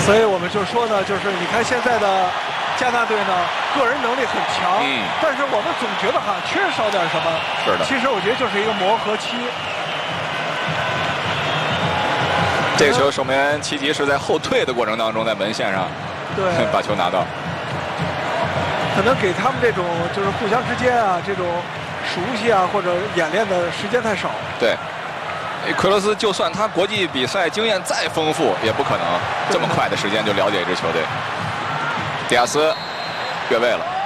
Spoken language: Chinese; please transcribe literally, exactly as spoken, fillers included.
所以我们就说呢，就是你看现在的加纳队呢，个人能力很强， 嗯， 但是我们总觉得哈缺少点什么。 是的， 其实我觉得就是一个磨合期。 这个球守门员齐吉是在后退的过程当中，在门线上对把球拿到。 可能给他们这种就是互相之间啊这种熟悉啊或者演练的时间太少。 对。奎罗斯就算他国际比赛经验再丰富，也不可能这么快的时间就了解一支球队。迪亚斯越位了。